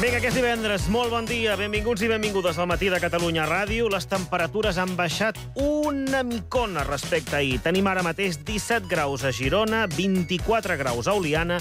Vinga, que és divendres. Molt bon dia. Benvinguts i benvingudes al Matí de Catalunya Ràdio. Les temperatures han baixat una micona respecte a ahir. Tenim ara mateix 17 graus a Girona, 24 graus a Oliana,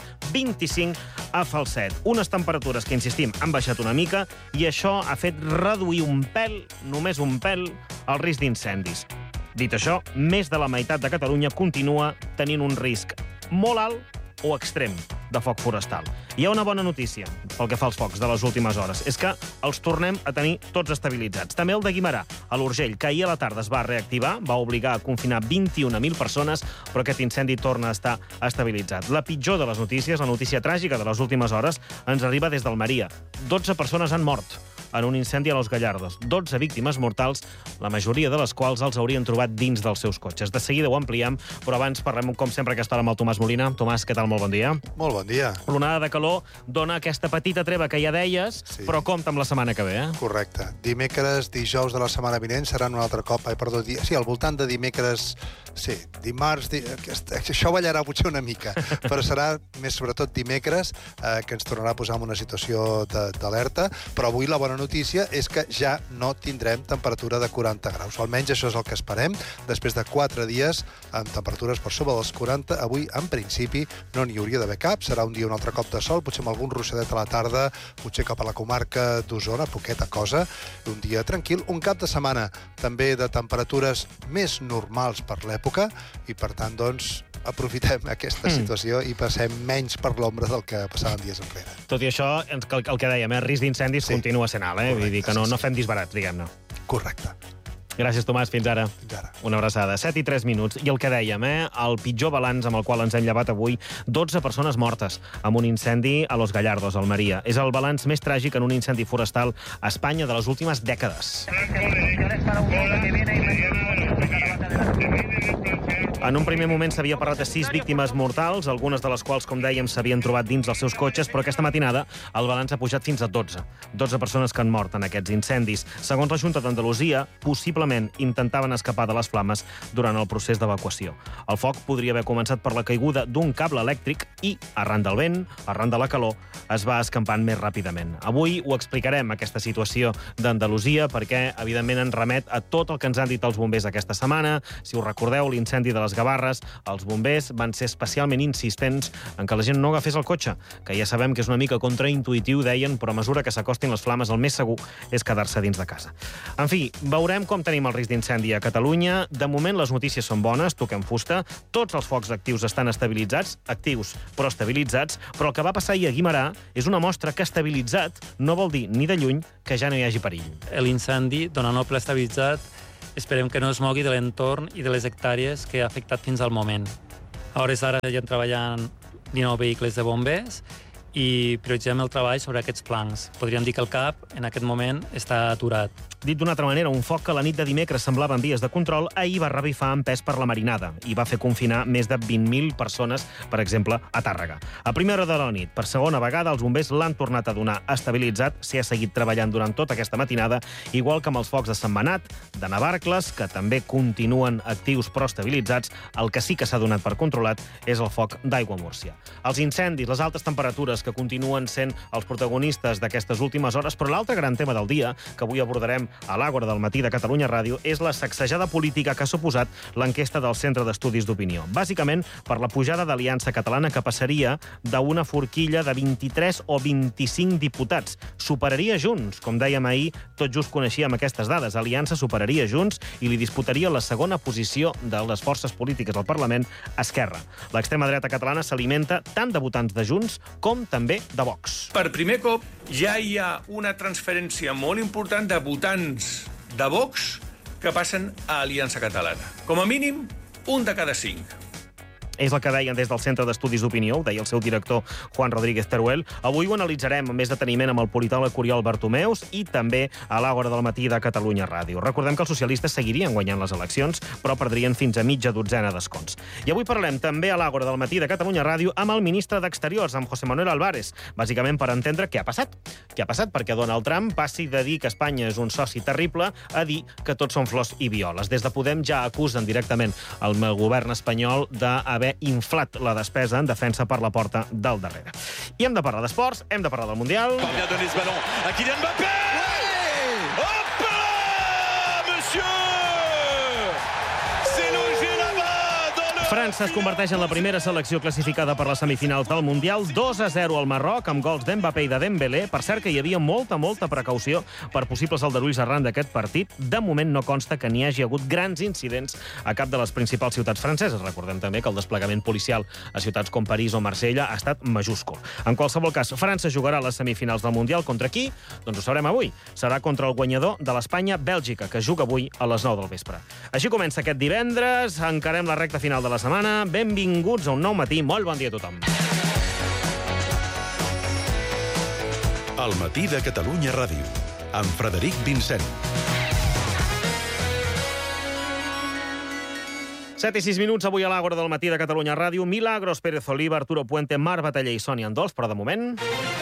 25 a Falset. Unes temperatures que, insistim, han baixat una mica i això ha fet reduir un pèl, només un pèl, el risc d'incendis. Dit això, més de la meitat de Catalunya continua tenint un risc molt alt o extrem de foc forestal. Hi ha una bona notícia pel que fa als focs de les últimes hores. És que els tornem a tenir tots estabilitzats. També el de Guimerà, a l'Urgell, que ahir a la tarda es va reactivar, va obligar a confinar 21.000 persones, però aquest incendi torna a estar estabilitzat. La pitjor de les notícies, la notícia tràgica de les últimes hores, ens arriba des d'Almeria. 12 persones han mort en un incendi a Los Gallardos. 12 víctimes mortals, la majoria de les quals els haurien trobat dins dels seus cotxes. De seguida ho ampliem, però abans parlem, com sempre, aquesta hora amb el Tomàs Molina. Tomàs, què tal? Molt bon dia. Molt bon dia. L'onada de calor dona aquesta petita treva que ja deies, sí, però compta amb la setmana que ve, eh? Correcte. Dimecres, dijous de la setmana vinent seran un altre cop, sí, al voltant de dimecres, sí, dimarts, això ballarà potser una mica, però serà més sobretot dimecres que ens tornarà a posar en una situació d'alerta, però avui la bona notícia és que ja no tindrem temperatura de 40 graus. Almenys això és el que esperem. Després de 4 dies amb temperatures per sobre dels 40, avui, en principi, no n'hi hauria d'haver cap. Serà un dia un altre cop de sol, potser amb algun russadet a la tarda, potser cap a la comarca d'Osona, poqueta cosa. Un dia tranquil. Un cap de setmana també de temperatures més normals per l'època i, per tant, doncs, aprofitem aquesta situació i passem menys per l'ombra del que passaven dies enrere. Tot i això, el que dèiem, el risc d'incendis continua sent alt, eh? Vull dir que no fem disbarats, diguem-ne. Correcte. Gràcies, Tomàs. Fins ara. Fins ara. Una abraçada. 7 i 3 minuts. I el que dèiem, el pitjor balanç amb el qual ens hem llevat avui, 12 persones mortes amb un incendi a Los Gallardos, a Almeria. És el balanç més tràgic en un incendi forestal a Espanya de les últimes dècades. En un primer moment s'havia parlat de 6 víctimes mortals, algunes de les quals, com dèiem, s'havien trobat dins dels seus cotxes, però aquesta matinada el balanç ha pujat fins a 12. 12 persones que han mort en aquests incendis. Segons la Junta d'Andalusia, possiblement intentaven escapar de les flames durant el procés d'evacuació. El foc podria haver començat per la caiguda d'un cable elèctric i, arran del vent, arran de la calor, es va escampant més ràpidament. Avui ho explicarem, aquesta situació d'Andalusia, perquè, evidentment, ens remet a tot el que ens han dit els bombers aquesta setmana. Si us recordeu, l'incendi de les Gavarres, els bombers van ser especialment insistents en que la gent no agafés el cotxe, que ja sabem que és una mica contraintuitiu, deien, però a mesura que s'acostin les flames, el més segur és quedar-se dins de casa. En fi, veurem com tenim el risc d'incendi a Catalunya. De moment les notícies són bones, toquem fusta, tots els focs actius estan estabilitzats, actius però estabilitzats, però el que va passar ahir a Guimerà és una mostra que estabilitzat no vol dir ni de lluny que ja no hi hagi perill. L'incendi, donant-lo per estabilitzat, esperem que no es mogui de l'entorn i de les hectàrees que ha afectat fins al moment. A hores d'ara ja treballant 19 vehicles de bombers i prioritzem el treball sobre aquests plans. Podríem dir que el CAP, en aquest moment, està aturat. Dit d'una altra manera, un foc que la nit de dimecres semblava en vies de control, ahir va revifar en pes per la marinada i va fer confinar més de 20.000 persones, per exemple, a Tàrrega. A primera hora de la nit, per segona vegada, els bombers l'han tornat a donar estabilitzat, s'hi ha seguit treballant durant tota aquesta matinada, igual que amb els focs de Sentmenat, de Navarcles, que també continuen actius però estabilitzats. El que sí que s'ha donat per controlat és el foc d'Aiguamúrcia. Els incendis, les altes temperatures que continuen sent els protagonistes d'aquestes últimes hores, però l'altre gran tema del dia, que avui abordarem a l'Àgora del Matí de Catalunya Ràdio, és la sacsejada política que ha suposat l'enquesta del Centre d'Estudis d'Opinió. Bàsicament, per la pujada d'Aliança Catalana, que passaria d'una forquilla de 23 o 25 diputats. Superaria Junts, com dèiem ahir, tot just coneixíem aquestes dades. Aliança superaria Junts i li disputaria la segona posició de les forces polítiques al Parlament, Esquerra. L'extrema dreta catalana s'alimenta tant de votants de Junts com també de Vox. Per primer cop ja hi ha una transferència molt important de votants de Vox que passen a Aliança Catalana. Com a mínim, un de cada 5. És el que deien des del Centre d'Estudis d'Opinió, ho deia el seu director Juan Rodríguez Teruel. Avui ho analitzarem amb més deteniment amb el politòleg Oriol Bartomeus i també a l'Àgora del Matí de Catalunya Ràdio. Recordem que els socialistes seguirien guanyant les eleccions, però perdrien fins a mitja dotzena d'escons. I avui parlem també a l'Àgora del Matí de Catalunya Ràdio amb el ministre d'Exteriors, amb José Manuel Álvarez, bàsicament per entendre què ha passat. Què ha passat perquè Donald Trump passi de dir que Espanya és un soci terrible a dir que tots són flors i violes. Des de Podem ja acusen directament el govern espanyol d'haver haver inflat la despesa en defensa per la porta del darrere. I hem de parlar d'esports, hem de parlar del Mundial. Pas bien donné ce ballon à Kylian Mbappé. Hop là, monsieur. C'est logé là-bas dans le... França es converteix en la primera selecció classificada per les semifinals del Mundial, 2-0 al Marroc, amb gols d'Mbappé i de Dembélé. Per cert que hi havia molta precaució per possibles aldarulls arran d'aquest partit. De moment no consta que n'hi hagi hagut grans incidents a cap de les principals ciutats franceses. Recordem també que el desplegament policial a ciutats com París o Marsella ha estat majúscul. En qualsevol cas, França jugarà a les semifinals del Mundial. Contra qui? Doncs ho sabrem avui. Serà contra el guanyador de l'Espanya-Bèlgica, que juga avui a les 9 del vespre. Així comença aquest divendres. Encarem la recta final de la setmana. Benvinguts a un nou matí. Molt bon dia a tothom. El matí de Catalunya Ràdio, amb Frederic Vincent. 7:06, avui a l'Àgora del matí de Catalunya Ràdio. Milagros Pérez Oliva, Arturo Puente, Marc Bataller i Sònia Andols, però de moment...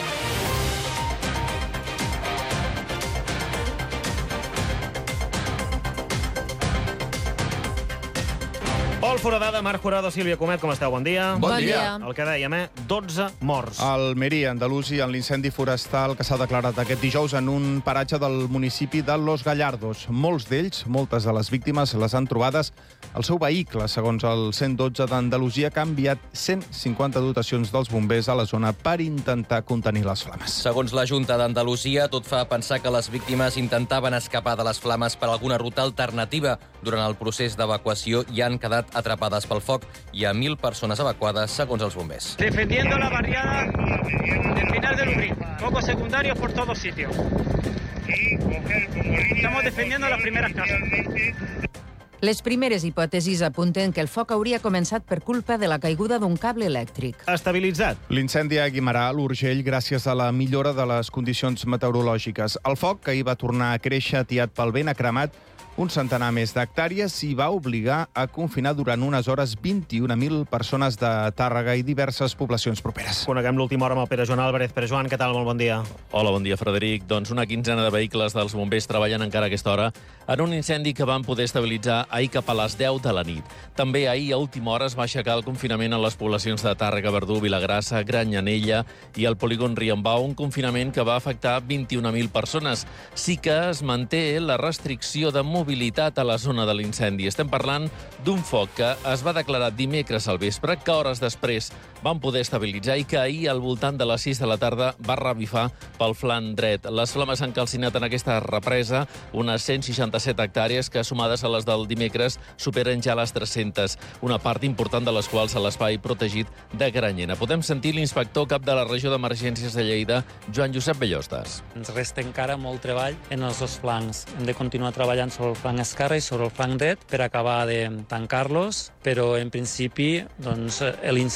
Pol Foradada, Marc Jurado, Sílvia Comet, com esteu? Bon dia. Bon dia. El que dèiem, 12 morts. A Almeria, Andalusia, en l'incendi forestal que s'ha declarat aquest dijous en un paratge del municipi de Los Gallardos. Molts d'ells, moltes de les víctimes, les han trobades al seu vehicle, segons el 112 d'Andalusia, que ha enviat 150 dotacions dels bombers a la zona per intentar contenir les flames. Segons la Junta d'Andalusia, tot fa pensar que les víctimes intentaven escapar de les flames per alguna ruta alternativa. Durant el procés d'evacuació hi han quedat atrapades pel foc. Hi ha 1.000 persones evacuades, segons els bombers. Defendiendo la barriada del final del Ubrí. Focos secundarios por todos sitios. Estamos defendiendo las primeras casas. Les primeres hipòtesis apunten que el foc hauria començat per culpa de la caiguda d'un cable elèctric. Estabilitzat. L'incendi a Guimarà, l'Urgell, gràcies a la millora de les condicions meteorològiques. El foc, que hi va tornar a créixer atiat pel vent, ha cremat un centenar més d'hectàrees i va obligar a confinar durant unes hores 21.000 persones de Tàrrega i diverses poblacions properes. Coneguem l'última hora amb el Pere Joan Álvarez. Pere Joan, què tal? Molt bon dia. Hola, bon dia, Frederic. Doncs una quinzena de vehicles dels bombers treballen encara a aquesta hora en un incendi que van poder estabilitzar ahir cap a les 10 de la nit. També ahir, a última hora, es va aixecar el confinament a les poblacions de Tàrrega, Verdú, Vilagrassa, Granyanella i el polígon Riambau, un confinament que va afectar 21.000 persones. Sí que es manté la restricció de mobilitat a la zona de l'incendi. Estem parlant d'un foc que es va declarar dimecres al vespre, que hores després van poder estabilitzar i que ahir, al voltant de les 6 de la tarda, va revifar pel flanc dret. Les flames han calcinat en aquesta represa unes 167 hectàrees que, sumades a les del dimecres, superen ja les 300, una part important de les quals a l'espai protegit de Granyena. Podem sentir l'inspector cap de la regió d'emergències de Lleida, Joan Josep Bellostes. Ens resta encara molt treball en els dos flancs. Hem de continuar treballant sobre el flanc esquerre i sobre el flanc dret per acabar de tancar-los, però en principi doncs, l'incendi